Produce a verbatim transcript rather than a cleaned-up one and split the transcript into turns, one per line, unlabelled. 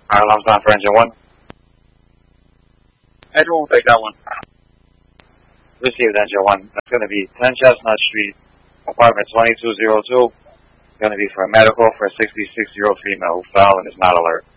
Fire alarm's on for engine one.
Engine one will take that one.
Received engine one. That's going to be ten Chestnut Street, apartment twenty-two oh two. Going to be for a medical for a sixty-six-year-old female who fell and is not alert.